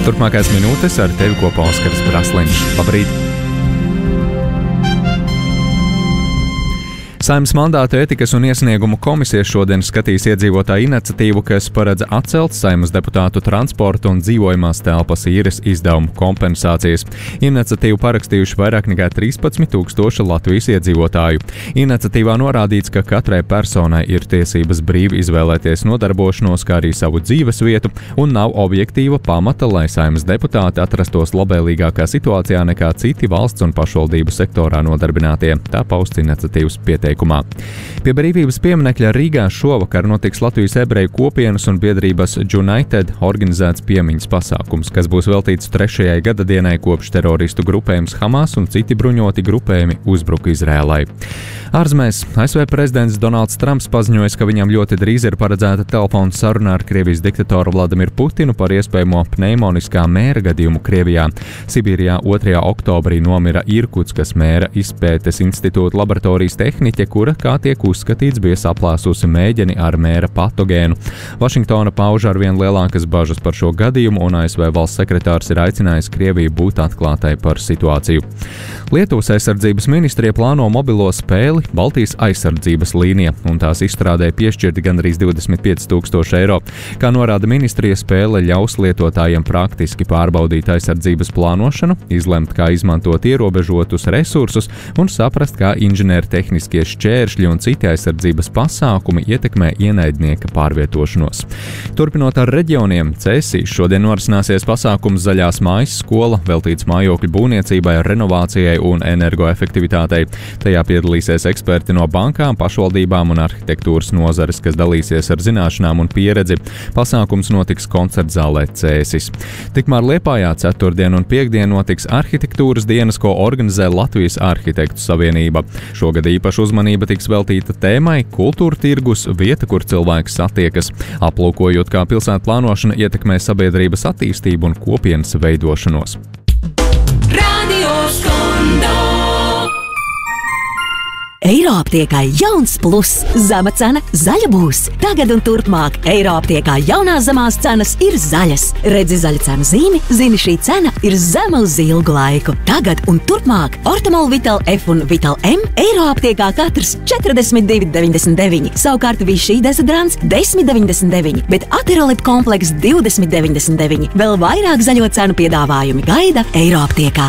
Turpmākais minūtes ar tevi kopā Oskars Brasliņš. Labrīt! Saeimas mandāta ētikas un iesniegumu komisija šodien skatīs iedzīvotāju iniciatīvu, kas paredz atcelt Saeimas deputātu transporta un dzīvojamās telpas īres izdevumu kompensācijas. Iniciatīvu parakstījuši vairāk nekā 13,000 Latvijas iedzīvotāju. Iniciatīvā norādīts, ka katrai personai ir tiesības brīvi izvēlēties nodarbošanos, kā arī savu dzīves vietu, un nav objektīva pamata, lai Saeimas deputāti atrastos labvēlīgākā situācijā nekā citi valsts un pašvaldību sektorā nodarbinātie. Tā pausts iniciatīvas pieteikumā. Pie brīvības pieminekļa Rīgā šovakar notiks Latvijas ebreju kopienas un biedrības United organizēts piemiņas pasākums, kas būs veltīts 3. gadadienai kopš teroristu grupējums Hamas un citi bruņoti grupējumi uzbruka Izrēlai. Ārzemēs ASV prezidents Donalds Trumps paziņoja, ka viņam ļoti drīz ir paredzēta telefona saruna ar Krievijas diktatoru Vladimiru Putinu par iespējamo pneimoniskā mēra gadījumu Krievijā. Sibīrijā 2. oktobrī nomira Irkutskas mēra izpētes institūta laboratorijas tehniķe, kura, kā tiek uzskatīts, bija saplēsusi mēģeni ar mēra patogēnu. Vašingtona pauž ar vien lielākas bažas par šo gadījumu, un ASV valsts sekretārs ir aicinājis Krieviju būt atklātai par situāciju. Lietuvas aizsardzības ministrija plāno mobilo spēli Baltijas aizsardzības līnija, un tās izstrādē piešķirti gandrīz 25,000 eiro. Kā norāda ministrija, spēle ļaus lietotājiem praktiski pārbaudīt aizsardzības plānošanu, izlemt, kā izmantot ierobežotus resursus un saprast, kā inženiertehniskie šķēršļi un citi aizsardzības pasākumi ietekmē ienaidnieka pārvietošanos. Turpinot ar reģioniem, Cēsīs šodien norisināsies pasākums Zaļās mājas skola, veltīts mājokļu būvniecībai, renovācijai un energoefektivitātei. Tajā piedalīsies eksperti no bankām, pašvaldībām un arhitektūras nozares, kas dalīsies ar zināšanām un pieredzi. Pasākums notiks koncertzālē Cēsis. Tikmēr Liepājā ceturtdien un piektdien notiks arhitektūras dienas, ko organizē Latvijas Arhitektu savienība. Šogad īpaša uzmanība tiks veltīta tēmai kultūra tirgus, vieta, kur cilvēks satiekas, aplūkojot, kā pilsētu plānošana ietekmē sabiedrības attīstību un kopienas veidošanos. Eiroaptiekā jauns plus, zema cena, zaļa būs. Tagad un turpmāk Eiroaptiekā jaunās zemās cenas ir zaļas. Redzi zaļa cenu zīmi, zini šī cena ir zema uz ilgu laiku. Tagad un turpmāk Ortamol Vital F un Vital M Eiroaptiekā katrs 42,99. Savukārt Vichy dezodorants 10,99, bet Aterolit kompleks 20,99. Vēl vairāk zaļo cenu piedāvājumi gaida Eiroaptiekā.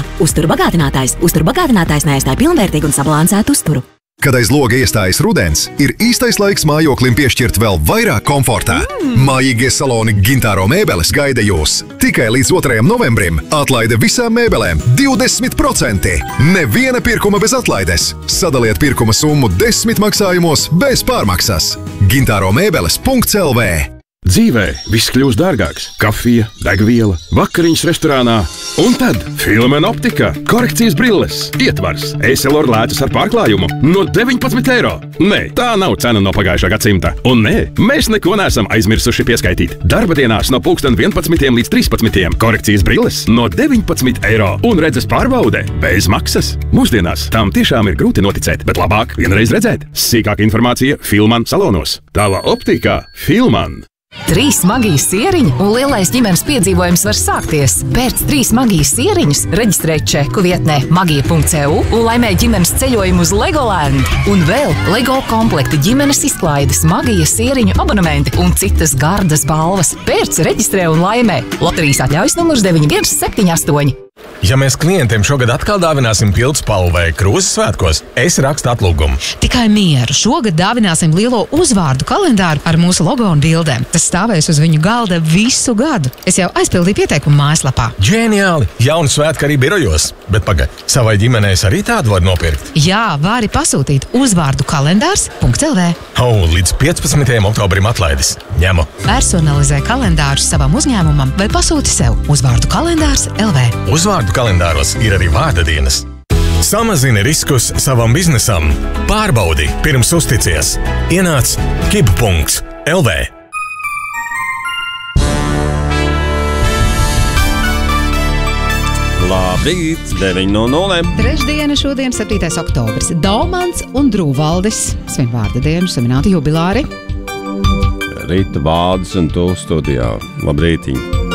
Uzturbagātinātājs neaizstāj pilnvērtīgu un sabalansētu uzturu. Kad aiz loga iestājas rudens, ir īstais laiks mājoklim piešķirt vēl vairāk komfortā. Mājīgie saloni Gintāro mēbeles gaida jūs. Tikai līdz 2. novembrim atlaide visām mēbelēm 20%. Neviena pirkuma bez atlaides. Sadaliet pirkuma summu 10 maksājumos bez pārmaksas. gintāromēbeles.lv. Dzīvē viss kļūst dārgāks. Kafija, degviela, vakariņas restorānā. Un tad Filmen optika, korekcijas brilles, ietvars, Essilor lēcas ar pārklājumu no 19 eiro. Nē, tā nav cena no pagājušā gadsimta. Un nē, mēs neko neesam aizmirsuši pieskaitīt. Darba dienās no 11 līdz 13. Korekcijas brilles no 19 eiro. Un redzes pārbaude bez maksas. Mūsdienās tam tiešām ir grūti noticēt, bet labāk vienreiz redzēt. Sīkāka informācija Filman salonos. Tava optikā Filman. 3 magijas sieriņi un lielais ģimenes piedzīvojums var sākties. Pērc 3 magijas sieriņus, reģistrē čeku vietnē magija.eu un laimē ģimenes ceļojumu uz Legoland. Un vēl Lego komplekti, ģimenes izklaides, magijas sieriņu abonementi un citas gardas balvas. Pērc, reģistrē un laimē. Loterijas atļaujas numurs 9178. Ja mēs klientiem šogad atkal dāvināsim pildspalvu vai krūzes svētkos, es rakstu atlūgumu. Tikai mieru. Šogad dāvināsim lielo uzvārdu kalendāru ar mūsu logo un bildēm. Tas stāvēs uz viņu galda visu gadu. Es jau aizpildīju pieteikumu mājaslapā. Ģeniāli! Jaunu svētku arī birojos. Bet savai ģimenei arī tādu var nopirkt? Jā, vari pasūtīt uzvārdu kalendārs.lv. Līdz 15. oktobrim atlaides. Ņemu. Personalizē kalendārus savam uzņēmumam vai pasūti sev uzvārdu kalendārs.lv. Uzvārdu kalendāros ir arī vārda dienas. Samazini riskus savam biznesam. Pārbaudi pirms uzticies. Ienāc kibu.lv. Labrīt, 9:00. Trešdiena šodien 7. oktobris. Daumans un Drūvaldis svin vārda dienu svinēti jubilāri. Rīta Vārdis un tu studijā. Labrītiņ.